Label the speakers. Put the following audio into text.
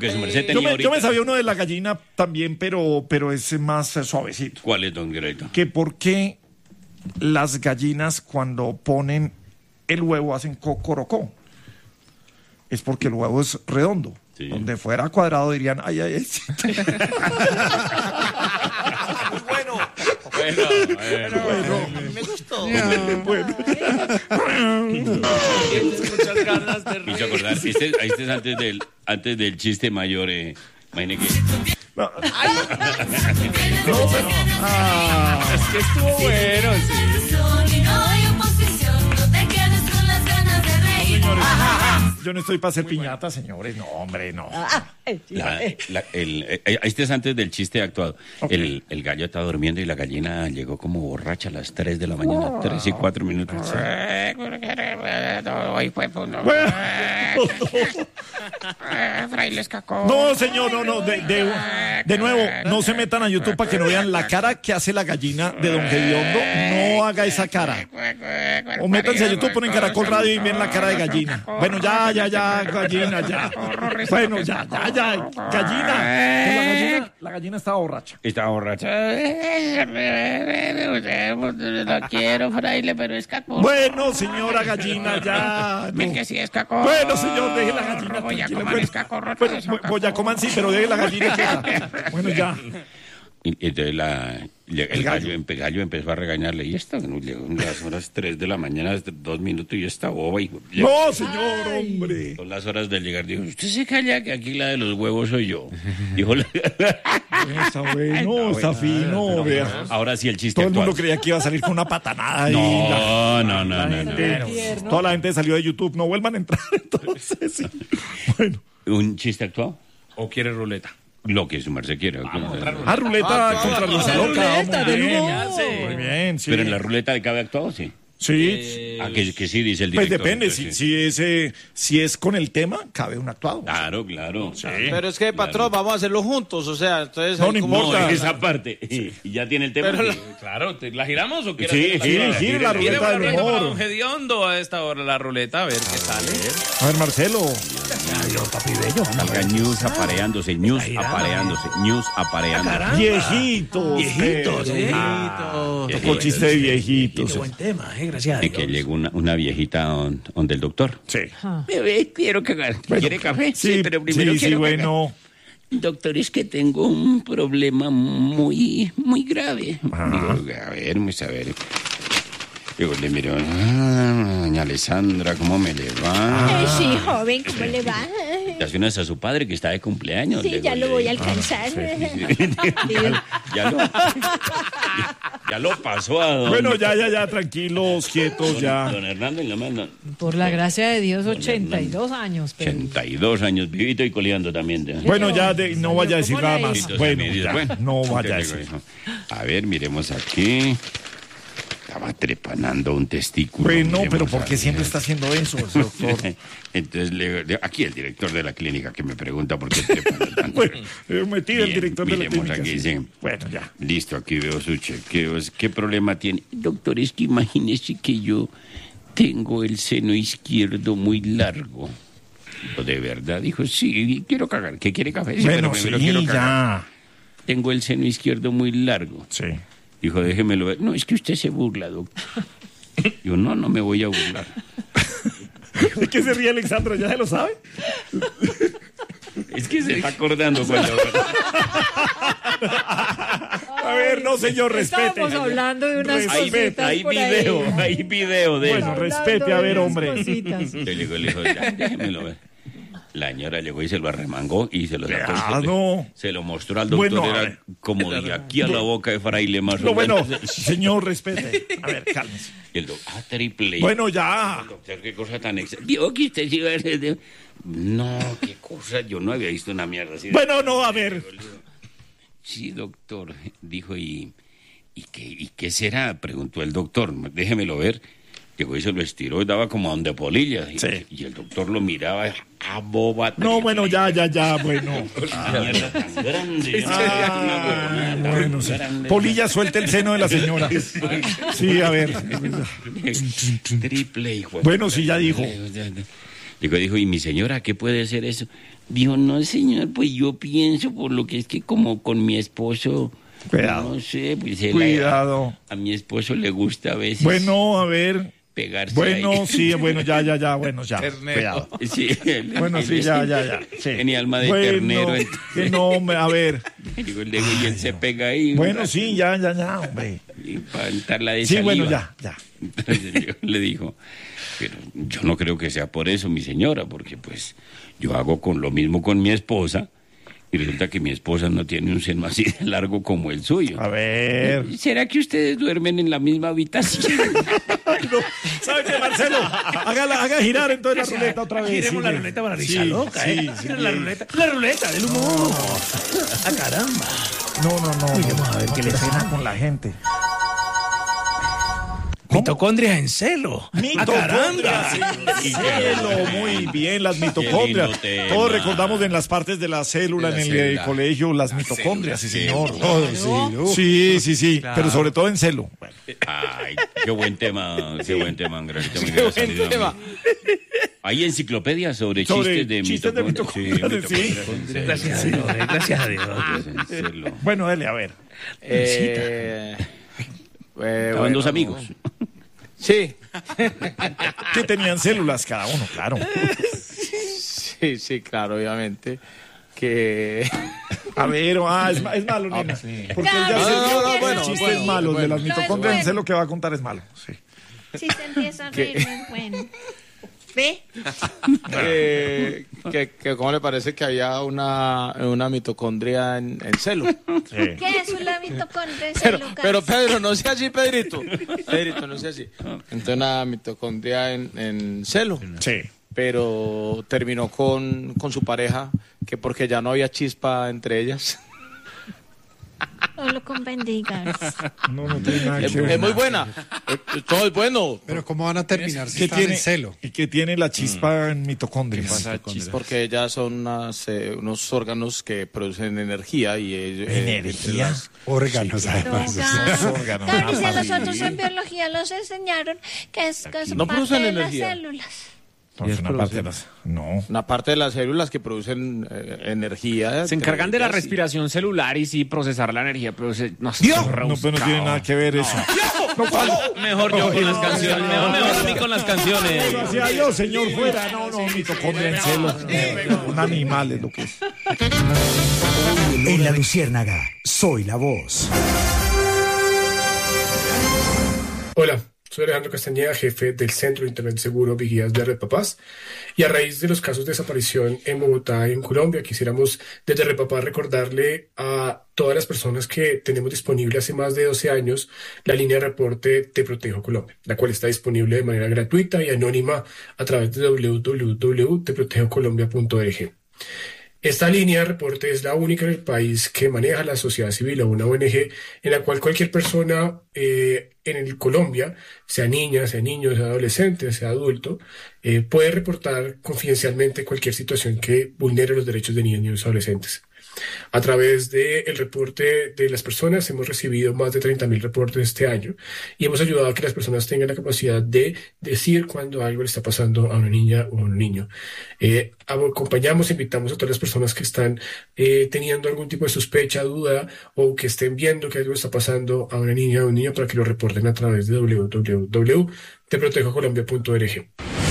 Speaker 1: que su merced tenía ahorita.
Speaker 2: Yo me sabía uno de la gallina también, pero es más suavecito.
Speaker 1: ¿Cuál es, don Greito?
Speaker 2: Que por qué las gallinas cuando ponen el huevo hacen cocorocó. Es porque el huevo es redondo. Sí. Donde fuera cuadrado dirían, ay.
Speaker 3: Bueno.
Speaker 4: Me gustó.
Speaker 2: Bueno.
Speaker 3: Muchas ganas de reír.
Speaker 1: Me hizo acordar, este es antes del chiste mayor, imagine que...
Speaker 2: No.
Speaker 3: Es que estuvo bueno, sí.
Speaker 2: Yo no estoy para hacer piñata, señores. No, hombre, no.
Speaker 1: Este es antes del chiste actuado. Okay. El gallo estaba durmiendo y la gallina llegó como borracha a las 3 de la mañana, 3 y 4 minutos. Sí.
Speaker 5: Frailes cacó.
Speaker 2: No, señor, no. De nuevo, no se metan a YouTube para que no vean la cara que hace la gallina de Don Gediondo. No haga esa cara. O métanse a YouTube, ponen Caracol Radio y ven la cara de gallina. Bueno, ya, gallina, ya. Bueno, ya. Gallina. La gallina estaba borracha.
Speaker 1: Estaba borracha.
Speaker 5: Lo quiero, fraile, pero es cacó.
Speaker 2: Bueno, señora gallina, ya.
Speaker 5: Ven que sí es cacó.
Speaker 2: Bueno, señor, deje la gallina.
Speaker 5: Voy a comer es cacó.
Speaker 2: Pues ya coman sí, pero deje la gallina quieta. Bueno, ya.
Speaker 1: Y entonces el gallo empezó a regañarle. Y esta llegó a las horas 3 de la mañana, 2 minutos, y esta boba.
Speaker 2: No, señor, hombre.
Speaker 1: Son las horas de llegar. Dijo, usted se calla que aquí la de los huevos soy yo. Dijo
Speaker 2: está bueno, está fino. Vea.
Speaker 1: Ahora sí el chiste
Speaker 2: todo
Speaker 1: actual.
Speaker 2: El mundo creía que iba a salir con una patanada.
Speaker 1: No.
Speaker 2: Toda la gente salió de YouTube. No vuelvan a entrar, entonces. Sí. Bueno.
Speaker 1: ¿Un chiste actual?
Speaker 3: ¿O quiere ruleta?
Speaker 1: Lo que su merced quiere.
Speaker 2: Ruleta contra Luisa Loca.
Speaker 4: Muy
Speaker 2: bien, sí.
Speaker 1: Pero en la ruleta de cabe actuado, sí.
Speaker 2: Sí.
Speaker 1: Que sí, dice el
Speaker 2: pues
Speaker 1: director.
Speaker 2: Depende,
Speaker 1: entonces,
Speaker 2: si es con el tema, cabe un actuado.
Speaker 1: Claro.
Speaker 2: Sí.
Speaker 4: Pero es que, patrón, vamos a hacerlo juntos, o sea, entonces...
Speaker 2: No importa.
Speaker 1: No, esa parte. Y ya tiene el tema.
Speaker 3: Pero claro, ¿la giramos o quieres?
Speaker 2: Sí, la ruleta del humor.
Speaker 3: Don Gediondo a esta hora la ruleta, a ver qué sale.
Speaker 2: A ver, Marcelo.
Speaker 1: Salga News apareándose.
Speaker 2: Viejitos. Tocó chiste de viejitos.
Speaker 4: Qué buen tema, gracias a Dios.
Speaker 1: Que llegó una viejita donde el doctor.
Speaker 2: Sí.
Speaker 5: Quiero cagar. ¿Quiere café?
Speaker 2: Sí,
Speaker 5: pero primero quiero
Speaker 2: bueno.
Speaker 5: cagar. Doctor, es que tengo un problema muy grave.
Speaker 1: Digo, a ver. Digo, le miro, doña Alessandra, ¿cómo me le va?
Speaker 6: Sí, joven, ¿cómo le va?
Speaker 1: Hace unas a su padre que está de cumpleaños.
Speaker 6: Sí, ya lo voy a alcanzar.
Speaker 1: Ya lo pasó a don...
Speaker 2: Bueno, ya, tranquilos, quietos, ya.
Speaker 1: Don Hernando,
Speaker 7: por la gracia de Dios, 82 años. Pero...
Speaker 1: 82 años, vivito y coleando también. ¿Ya?
Speaker 2: Bueno, ya no vaya a decir nada más. Bueno, no vaya a decir.
Speaker 1: A ver, miremos aquí. Estaba trepanando un testículo.
Speaker 2: Bueno, pero ¿por qué siempre está haciendo eso, doctor?
Speaker 1: Entonces, aquí el director de la clínica que me pregunta por qué trepan tanto.
Speaker 2: Bueno, metido el director de la clínica.
Speaker 1: Aquí, sí.
Speaker 2: Bueno, ya.
Speaker 1: Listo, aquí veo su chequeo. ¿Qué problema tiene?
Speaker 5: Doctor, es que imagínese que yo tengo el seno izquierdo muy largo.
Speaker 1: ¿De verdad?
Speaker 5: Dijo, sí, quiero cagar. ¿Qué quiere café? Sí,
Speaker 2: bueno,
Speaker 5: pero
Speaker 2: sí,
Speaker 5: quiero cagar.
Speaker 2: Ya.
Speaker 5: Tengo el seno izquierdo muy largo.
Speaker 2: Sí.
Speaker 5: Dijo, déjemelo ver. No, es que usted se burla, doctor. Yo, no me voy a burlar.
Speaker 2: ¿De qué se ríe Alexandra? ¿Ya se lo sabe?
Speaker 1: Es que se está acordando cuando...
Speaker 2: A ver, no, señor, respete.
Speaker 7: Estamos hablando de unas cositas
Speaker 1: Hay
Speaker 7: por
Speaker 1: video de
Speaker 2: bueno, respete, a ver, hombre.
Speaker 1: Le dijo, déjemelo ver. La señora llegó y se lo arremangó y se lo sacó.
Speaker 2: No.
Speaker 1: Se lo mostró al doctor.
Speaker 2: Bueno,
Speaker 1: era como de aquí a la boca de fraile más o menos.
Speaker 2: Bueno, señor, respete. A ver, cálmese.
Speaker 1: Y el doctor, triple.
Speaker 2: Bueno, ya.
Speaker 1: Doctor, qué cosa tan vio que usted iba a ser... No, qué cosa. Yo no había visto una mierda así.
Speaker 2: Bueno, no, a ver.
Speaker 1: Sí, doctor. Dijo, ¿y qué será? Preguntó el doctor. Déjemelo ver. Llegó y se lo estiró y daba como a donde polilla.
Speaker 2: Sí.
Speaker 1: Y el doctor lo miraba a boba.
Speaker 2: No, bueno, ya, bueno.
Speaker 1: Mierda tan grande.
Speaker 2: Bueno, sí. Polilla, suelta el seno de la señora. Sí, a ver.
Speaker 1: Triple, hijo.
Speaker 2: Bueno, sí, ya dijo.
Speaker 1: Dijo, ¿y mi señora qué puede ser eso? Dijo, no, señor, pues yo pienso por lo que es que como con mi esposo...
Speaker 2: Cuidado.
Speaker 1: No sé, pues
Speaker 2: Cuidado.
Speaker 1: a mi esposo le gusta a veces
Speaker 2: Bueno, a ver.
Speaker 1: pegarse
Speaker 2: Bueno,
Speaker 1: ahí.
Speaker 2: sí, bueno, ya, bueno, ya.
Speaker 3: Ternero.
Speaker 2: Cuidado.
Speaker 1: Sí,
Speaker 2: Bueno, sí, ya. Sí.
Speaker 1: Tenía alma de
Speaker 2: Bueno,
Speaker 1: ternero.
Speaker 2: que no, a ver.
Speaker 1: Digo, y él se pega ahí.
Speaker 2: Bueno, sí, ya, hombre.
Speaker 1: Y para untarla de
Speaker 2: Sí,
Speaker 1: saliva.
Speaker 2: bueno, ya.
Speaker 1: Entonces yo le dijo, pero yo no creo que sea por eso, mi señora, porque pues yo hago con lo mismo con mi esposa y resulta que mi esposa no tiene un seno así de largo como el suyo.
Speaker 2: A ver.
Speaker 1: ¿Será que ustedes duermen en la misma habitación?
Speaker 2: ¿Sabe qué, Marcelo? Haga girar entonces la ruleta otra vez.
Speaker 4: Giremos la
Speaker 2: sigue.
Speaker 4: ruleta para risa
Speaker 2: Sí,
Speaker 4: loca,
Speaker 2: sí,
Speaker 4: Gira la ruleta del humor. ¡Ah, caramba!
Speaker 2: No.
Speaker 4: vamos a ver qué le
Speaker 2: pena con la gente.
Speaker 4: Mitocondrias en celo. ¡Ah, caramba!
Speaker 2: Cielo, muy bien, las mitocondrias.
Speaker 1: Qué lindo tema.
Speaker 2: Todos recordamos en las partes de la célula
Speaker 3: De la
Speaker 2: en el
Speaker 3: célula.
Speaker 2: colegio las mitocondrias, sí, señor.
Speaker 7: Claro.
Speaker 2: Sí, pero sobre todo en celo. Bueno,
Speaker 1: Ay, qué buen tema, Angelito.
Speaker 4: Qué buen tema.
Speaker 1: Hay enciclopedias sobre
Speaker 2: sobre
Speaker 1: chistes de mitocondrias.
Speaker 2: Sí.
Speaker 4: Gracias a Dios, gracias a Dios.
Speaker 2: Bueno, dale, a ver.
Speaker 1: Estaban dos amigos.
Speaker 4: Sí,
Speaker 2: Que tenían células cada uno, claro.
Speaker 4: sí, claro, obviamente. Que...
Speaker 2: A ver, es malo, nena. Porque él ya
Speaker 6: No,
Speaker 2: bueno, chistes malos de las
Speaker 6: No, es
Speaker 2: mitocondrias en
Speaker 6: bueno.
Speaker 2: celo que va a contar es malo. Sí.
Speaker 6: Si se empieza a reír, no es bueno. ¿Ve?
Speaker 4: que ¿cómo le parece que había una mitocondria en celo?
Speaker 6: ¿Qué es una mitocondria, Lucas?
Speaker 4: Pero Pedro, no sea así, Pedrito. Pedrito, no sea así. Entonces una mitocondria en celo.
Speaker 2: Sí.
Speaker 4: Pero terminó con su pareja, que porque ya no había chispa entre ellas.
Speaker 6: No lo bendigas.
Speaker 2: No tiene nada que ver.
Speaker 4: Es muy buena. Todo es bueno.
Speaker 8: Pero ¿cómo van a terminar si
Speaker 2: ¿Qué
Speaker 8: están
Speaker 2: tiene
Speaker 8: en celo?
Speaker 2: ¿Y qué tiene la chispa en mitocondrias?
Speaker 4: Porque ellas son unos órganos que producen energía y
Speaker 2: ¿Energía?
Speaker 8: Órganos, además.
Speaker 2: Órganos.
Speaker 6: Claro, si a nosotros en biología nos enseñaron que son
Speaker 4: No
Speaker 6: parte
Speaker 4: producen
Speaker 6: de las
Speaker 4: energía.
Speaker 6: células.
Speaker 2: No, es una parte de las... No.
Speaker 4: una parte de las células que producen energía.
Speaker 3: Se encargan de la
Speaker 4: entre ellas,
Speaker 3: respiración celular y sí procesar la energía, pero no sé.
Speaker 2: No, pero no tiene nada que ver eso. No, ¿cuál?
Speaker 3: Mejor yo con las canciones. Mejor a mí con las canciones.
Speaker 2: Gracias a Dios, señor, fuera. No, mitocondria en celo. Un animal es lo que es.
Speaker 9: En La Luciérnaga, soy la voz.
Speaker 10: Hola, soy Alejandro Castañeda, jefe del Centro de Internet Seguro Vigías de Red Papás. Y a raíz de los casos de desaparición en Bogotá y en Colombia, quisiéramos desde Red Papás recordarle a todas las personas que tenemos disponible hace más de 12 años la línea de reporte Te Protejo Colombia, la cual está disponible de manera gratuita y anónima a través de www.teprotejocolombia.org. Esta línea de reporte es la única en el país que maneja la sociedad civil o una ONG en la cual cualquier persona en Colombia, sea niña, sea niño, sea adolescente, sea adulto, puede reportar confidencialmente cualquier situación que vulnere los derechos de niños, niños y adolescentes. A través del reporte de las personas hemos recibido más de 30.000 reportes este año y hemos ayudado a que las personas tengan la capacidad de decir cuando algo le está pasando a una niña o a un niño. Acompañamos, invitamos a todas las personas que están teniendo algún tipo de sospecha, duda o que estén viendo que algo está pasando a una niña o a un niño para que lo reporten a través de www.teprotejocolombia.org.